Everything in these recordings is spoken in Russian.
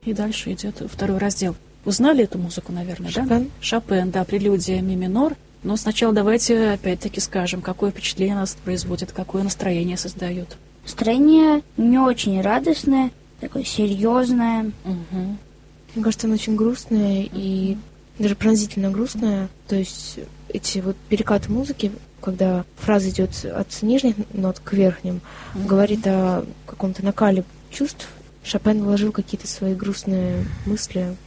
И дальше идет второй раздел. Узнали эту музыку, наверное, Шопен. да? Шопен, да, прелюдия ми минор. Но сначала давайте опять-таки скажем, какое впечатление нас производит, какое настроение создает. Настроение не очень радостное, такое серьезное. Угу. Мне кажется, она очень грустная и даже пронзительно грустная. То есть эти вот перекаты музыки, когда фраза идет от нижних нот к верхним, говорит о каком-то накале чувств. Шопен вложил какие-то свои грустные мысли.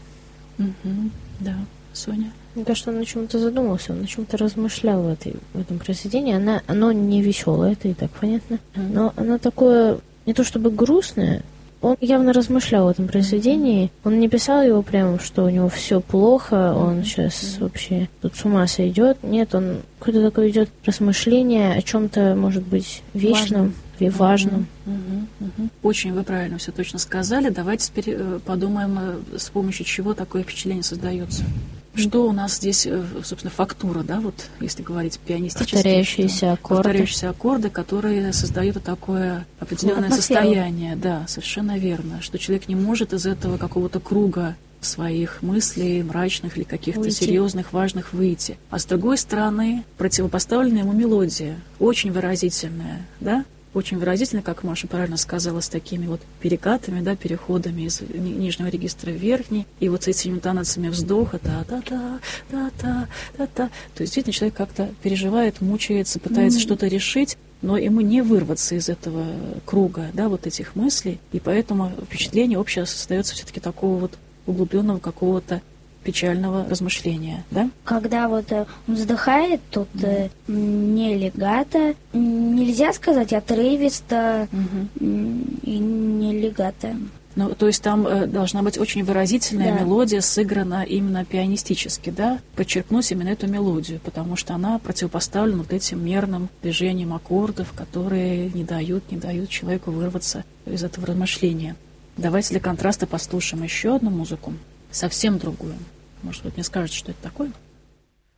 Да, Соня. Мне кажется, он о чем-то задумался, он о чем-то размышлял в этом произведении. Оно не веселое, это и так понятно. Но оно такое, не то чтобы грустное, он явно размышлял в этом произведении. Он не писал его прямо, что у него все плохо, он сейчас вообще тут с ума сойдет. Нет, он какое-то такое идет размышление о чем-то, может быть, вечном и важном. Очень вы правильно все точно сказали. Давайте теперь подумаем, с помощью чего такое впечатление создается. Что у нас здесь, собственно, фактура, да, вот если говорить пианистически. Повторяющиеся аккорды, которые создают такое определенное состояние. Да, совершенно верно. Что человек не может из этого какого-то круга своих мыслей, мрачных или каких-то серьезных, важных выйти. А с другой стороны, противопоставленная ему мелодия, очень выразительная, да? Очень выразительно, как Маша правильно сказала, с такими вот перекатами, да, переходами из нижнего регистра в верхний, и вот с этими интонациями вздоха, та-та-та, та-та, та-та. То есть, действительно, человек как-то переживает, мучается, пытается что-то решить, но ему не вырваться из этого круга, да, вот этих мыслей, и поэтому впечатление общее создается все-таки такого вот углубленного какого-то печального размышления, да? Когда вот он вздыхает, тут не легато, нельзя сказать отрывисто и не легато. Ну, то есть там должна быть очень выразительная мелодия, сыграна именно пианистически, да? Подчеркнуть именно эту мелодию, потому что она противопоставлена вот этим мерным движениям аккордов, которые не дают человеку вырваться из этого размышления. Давайте для контраста послушаем еще одну музыку. Совсем другую. Может быть, мне скажете, что это такое?